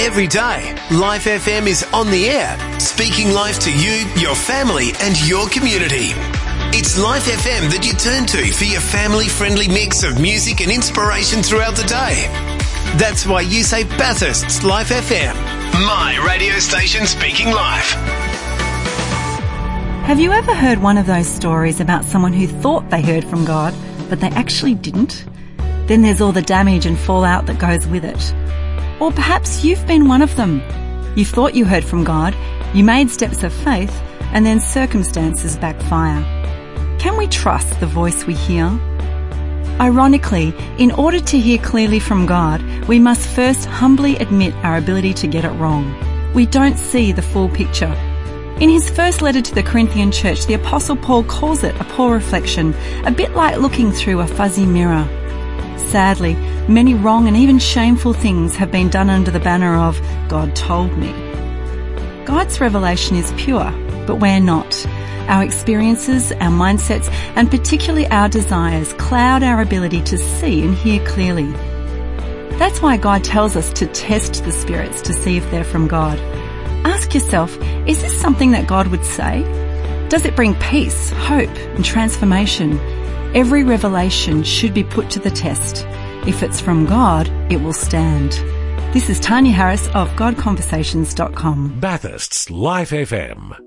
Every day, Life FM is on the air, speaking life to you, your family and your community. It's Life FM that you turn to for your family-friendly mix of music and inspiration throughout the day. That's why you say Bathurst's Life FM, my radio station speaking life. Have you ever heard one of those stories about someone who thought they heard from God, but they actually didn't? Then there's all the damage and fallout that goes with it. Or perhaps you've been one of them. You thought you heard from God, you made steps of faith, and then circumstances backfire. Can we trust the voice we hear? Ironically, in order to hear clearly from God, we must first humbly admit our ability to get it wrong. We don't see the full picture. In his first letter to the Corinthian church, the Apostle Paul calls it a poor reflection, a bit like looking through a fuzzy mirror. Sadly, many wrong and even shameful things have been done under the banner of God told me. God's revelation is pure, but we're not. Our experiences, our mindsets, and particularly our desires cloud our ability to see and hear clearly. That's why God tells us to test the spirits to see if they're from God. Ask yourself, is this something that God would say? Does it bring peace, hope, and transformation? Every revelation should be put to the test. If it's from God, it will stand. This is Tanya Harris of GodConversations.com. Bathurst's Life FM.